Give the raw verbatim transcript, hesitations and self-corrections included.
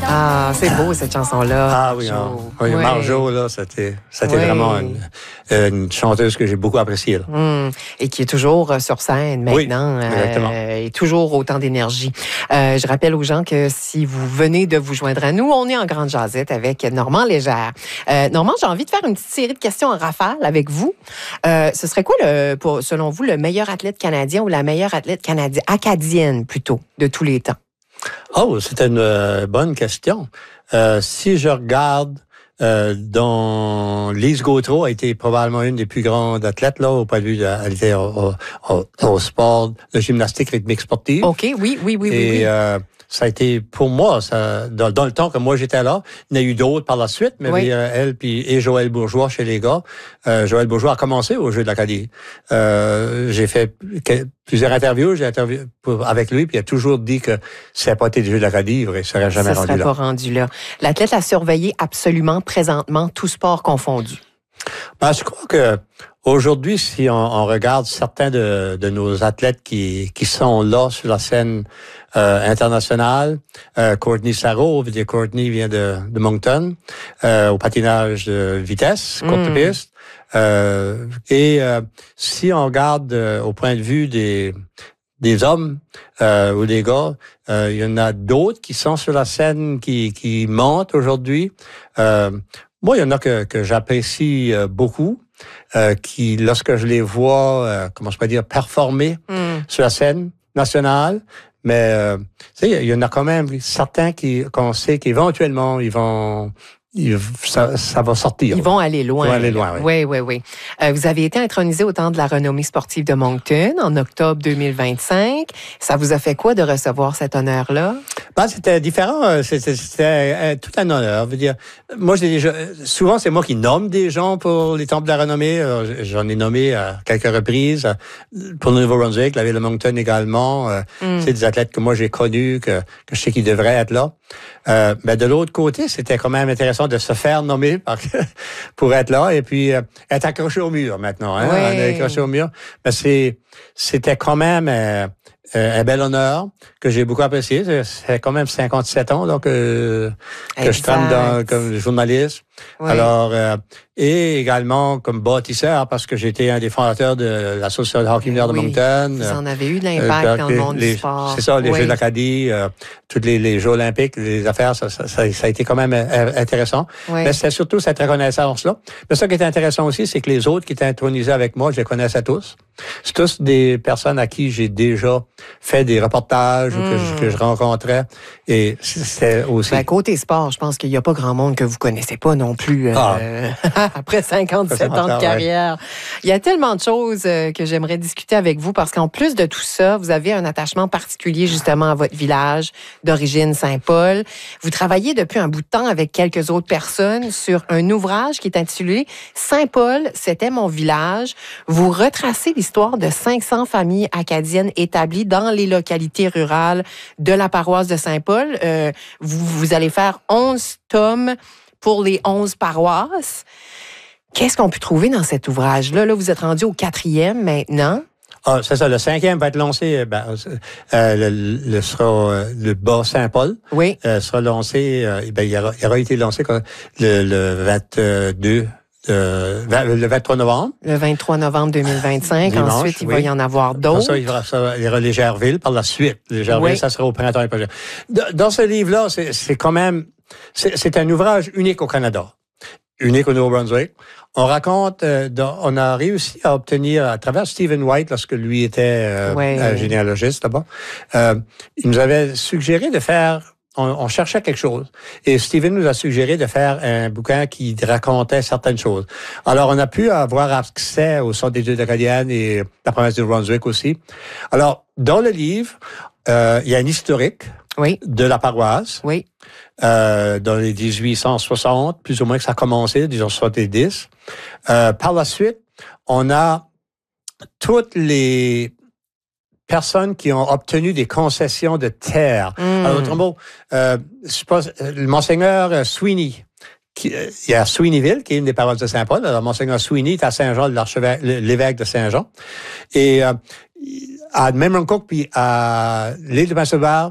Ah, c'est beau, cette chanson-là. Ah oui, hein. oui, oui. Marjo, là, c'était, c'était oui. vraiment une, une chanteuse que j'ai beaucoup appréciée. Là. Mmh. Et qui est toujours sur scène maintenant. Oui, exactement. Euh, et toujours autant d'énergie. Euh, je rappelle aux gens que si vous venez de vous joindre à nous, on est en grande jasette avec Normand Légère. Euh, Normand, j'ai envie de faire une petite série de questions en rafale avec vous. Euh, ce serait quoi, le, pour, selon vous, le meilleur athlète canadien ou la meilleure athlète canadienne, acadienne plutôt, de tous les temps? Oh, c'est une euh, bonne question. Euh, si je regarde, euh, dont Lise Gautreau a été probablement une des plus grandes athlètes là au point de vue de, elle était au, au, au sport de gymnastique rythmique sportive. Ok, oui, oui, oui, Et, oui. oui. Euh, ça a été pour moi, ça, dans, dans le temps que moi j'étais là, il y en a eu d'autres par la suite, mais oui. elle puis et Joël Bourgeois chez les gars. Euh, Joël Bourgeois a commencé au Jeu de l'Acadie. Euh, j'ai fait que, plusieurs interviews, j'ai interviewé avec lui, puis il a toujours dit que si ça n'avait pas été le Jeu de l'Acadie, il ne serait jamais ça rendu serait là. pas rendu là. L'athlète a surveillé absolument présentement, tout sport confondu. Ben, je crois que aujourd'hui, si on, on regarde certains de, de nos athlètes qui, qui sont là sur la scène euh, internationale, euh, Courtney Sarro, Courtney vient de, de Moncton, euh, au patinage de vitesse, courte mm. piste. Euh, et euh, si on regarde euh, au point de vue des des hommes euh, ou des gars, euh, il y en a d'autres qui sont sur la scène, qui, qui montent aujourd'hui. Euh, moi, il y en a que, que j'apprécie euh, beaucoup, euh, qui, lorsque je les vois, euh, comment je peux dire, performer mm. sur la scène nationale, mais euh, tu sais, il y en a quand même certains qui, qu'on sait qu'éventuellement, ils vont... Ils, ça, ça va sortir. Ils vont aller loin. Ils vont aller loin, oui. oui. Oui, oui, oui. Euh, vous avez été intronisé au Temple de la renommée sportive de Moncton en octobre deux mille vingt-cinq. Ça vous a fait quoi de recevoir cet honneur-là? Ben, c'était différent. C'était, c'était tout un honneur. Je veux dire, moi, j'ai déjà, souvent, c'est moi qui nomme des gens pour les Temples de la renommée. J'en ai nommé à quelques reprises. Pour le Nouveau-Brunswick, la ville de Moncton également. Mm. C'est des athlètes que moi, j'ai connus, que, que je sais qu'ils devraient être là. Euh, mais de l'autre côté, c'était quand même intéressant de se faire nommer par, pour être là et puis euh, être accroché au mur maintenant. Hein? Oui. On est accroché au mur. Mais c'est, c'était quand même euh, euh, un bel honneur que j'ai beaucoup apprécié. C'est, c'est quand même cinquante-sept ans là, que, que je travaille dans, comme journaliste. Oui. Alors, euh, et également comme bâtisseur, parce que j'étais un des fondateurs de l'Association de hockey mineur oui. de Moncton. Vous en avez eu de l'impact euh, dans le monde les, du sport. C'est ça, les oui. Jeux de l'Acadie, euh, tous les, les Jeux olympiques, les affaires, ça, ça, ça, ça a été quand même intéressant. Oui. Mais c'était surtout cette reconnaissance-là. Mais ça qui était intéressant aussi, c'est que les autres qui étaient intronisés avec moi, je les connaissais tous. C'est tous des personnes à qui j'ai déjà fait des reportages mm. ou que je, que je rencontrais. Et c'était aussi... Ben, côté sport, je pense qu'il n'y a pas grand monde que vous connaissez pas non plus. Ah. Euh, après cinquante-sept ans de carrière. Ouais. Il y a tellement de choses euh, que j'aimerais discuter avec vous parce qu'en plus de tout ça, vous avez un attachement particulier justement à votre village d'origine Saint-Paul. Vous travaillez depuis un bout de temps avec quelques autres personnes sur un ouvrage qui est intitulé « Saint-Paul, c'était mon village ». Vous retracez l'histoire de cinq cents familles acadiennes établies dans les localités rurales de la paroisse de Saint-Paul. Euh, vous, vous allez faire onze tomes pour les onze paroisses. Qu'est-ce qu'on peut trouver dans cet ouvrage-là? Là, vous êtes rendu au quatrième maintenant. Ah, c'est ça. Le cinquième va être lancé, ben, euh, le, le, sera, le bas Saint-Paul. Oui. Euh, sera lancé, euh, ben, il aura, il aura été lancé le, le vingt-deux, euh, le vingt-trois novembre. Le vingt-trois novembre deux mille vingt-cinq. Dimanche, Ensuite, il oui. va y en avoir d'autres. Ça, il y aura, ça, il y aura les Gerville par la suite. Les Gerville, oui. ça sera au printemps prochain. Dans ce livre-là, c'est, c'est quand même, c'est, c'est un ouvrage unique au Canada. Unique au Nouveau-Brunswick. On raconte, euh, dans, on a réussi à obtenir, à travers Stephen White, lorsque lui était euh, ouais. un généalogiste là-bas, euh, il nous avait suggéré de faire, on, on cherchait quelque chose. Et Stephen nous a suggéré de faire un bouquin qui racontait certaines choses. Alors, on a pu avoir accès au Centre d'études acadiennes et la province du Nouveau-Brunswick aussi. Alors, dans le livre, euh, il y a un historique oui. de la paroisse. Oui. Euh, dans les dix-huit cent soixante, plus ou moins que ça a commencé, disons soixante-dix. Euh, par la suite, on a toutes les personnes qui ont obtenu des concessions de terre. Mm. Alors, autrement, euh, je pense, le monseigneur Sweeney, qui, il y a Sweeneyville, qui est une des paroisses de Saint-Paul. Alors, monseigneur Sweeney est à Saint-Jean, l'archevêque, l'évêque de Saint-Jean. Et euh, à Memramcook puis à l'île de Prince-Édouard,